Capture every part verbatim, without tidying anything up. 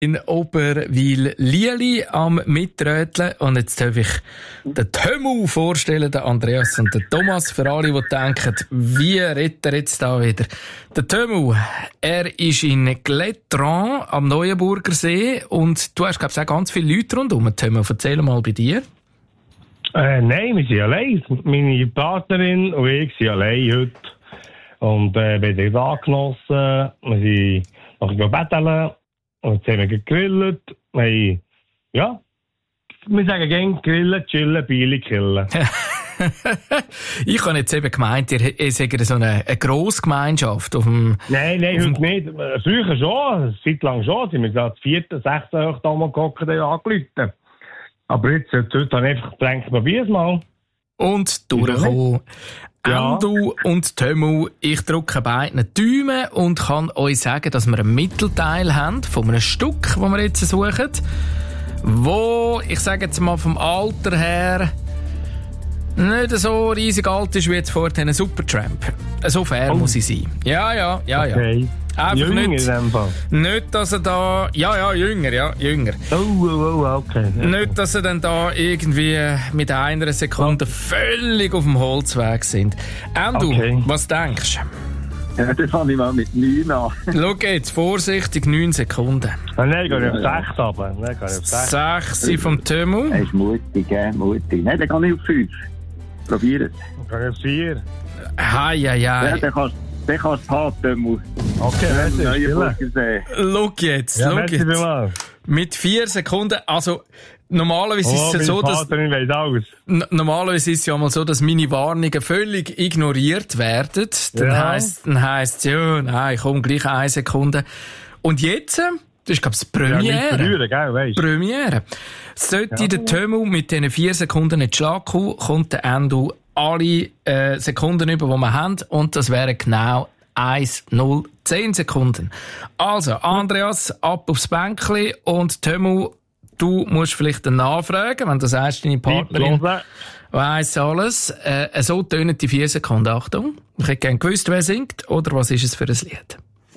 in Oberwil-Lieli am Mitröteln. Und jetzt darf ich den Tömu vorstellen, den Andreas und den Thomas, für alle, die denken, wie redet er jetzt da wieder? Der Tömu, er ist in Gletran am Neuenburger See und du hast, glaube ich, auch ganz viele Leute rundherum. Tömu, erzähl mal bei dir. Äh, nein, wir sind allein. Meine Partnerin und ich sind allein heute. Und äh, wir haben den Tag genossen. Wir sind noch betteln. Und jetzt haben wir gegrillt. Wir haben, ja, wir sagen gerne grillen, chillen, Biele killen. Ich habe jetzt eben gemeint, ihr, ihr seid so eine, eine Grossgemeinschaft auf dem... Nein, nein, heute nicht. Früher schon, eine Zeit lang schon. Sind wir gerade vierzehn, sechzehn Uhr da mal gehockt und angerufen. Aber jetzt, heute habe ich einfach gedacht, probier's mal. Und durchgekommen. Ja. Endo und Tömu, ich drücke beiden Daumen und kann euch sagen, dass wir einen Mittelteil haben von einem Stück, das wir jetzt suchen, wo, ich sage jetzt mal vom Alter her, nicht so riesig alt ist wie jetzt vorhin ein Supertramp. So fair oh. muss ich sein. Ja, ja, ja, ja. Okay. Einfach jünger nicht, in dem Fall. Nicht, dass er da... Ja, ja, jünger, ja, jünger. Oh, oh, oh, okay. Ja. Nicht, dass er dann da irgendwie mit einer Sekunde völlig auf dem Holzweg sind. Endo, okay. Was denkst du? Ja, das fange ich mal mit neun an. Schau jetzt, vorsichtig, neun Sekunden. Ah, nein, gehe ich auf sechs runter. Nein, gehe ich auf sechs. sechs vom Tömu. Er ist mutig, ja, mutig. Nein, dann gehe ich auf fünf. Probier es. Dann gehe ich auf vier. Hei, hei, hei. Ja, dann kannst Den kannst du haben, Tömu. Okay, merci. Schau jetzt, ja, schau jetzt. Mit vier Sekunden, also normalerweise oh, ist es ja so, dass... Weiss alles. N- normalerweise ist es ja mal so, dass meine Warnungen völlig ignoriert werden. Dann ja. heisst dann heisst ja, nein, komm, gleich eine Sekunde. Und jetzt... Das ist, glaube ich, das Premiere. Ja, verlieren, gell, weißt. Premiere. Sollte ja. der Tömu mit diesen vier Sekunden nicht Schlag kommen, kommt der Endo alle äh, Sekunden über, die wir haben. Und das wären genau eins, null, zehn Sekunden. Also, Andreas, ab aufs Bänkli. Und Tömu, du musst vielleicht nachfragen, wenn du sagst, deine Partnerin weiss alles. Äh, so tönen die vier Sekunden. Achtung. Ich hätte gerne gewusst, wer singt oder was ist es für ein Lied.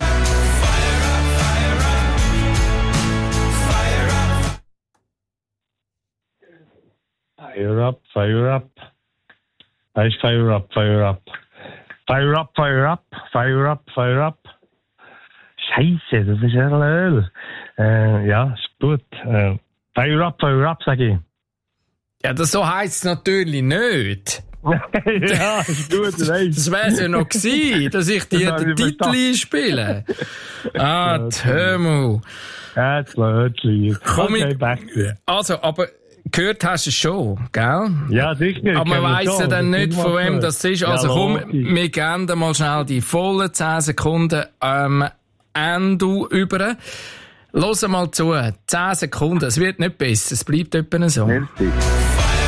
Fire up, fire up. Heißt fire up, fire up. Fire up, fire up, fire up, fire up. Scheiße, das ist ja Öl. Äh, ja, ist gut. Äh, fire up, fire up, sag ich. Ja, das so heisst es natürlich nicht. Ja, ist gut, das, das wär's ja noch gewesen, dass ich dir den Titel einspiele. Ah, Tömu. Ja, das Lötchen. Komm ich, also, aber gehört hast du es schon, gell? Ja, sicher. Aber man weiss ja dann nicht, von wem das ist. Also ja, komm, wir geben dir mal schnell die vollen zehn Sekunden ähm, Endo über. Hör mal zu. zehn Sekunden, es wird nicht besser, es bleibt etwa so. Merci.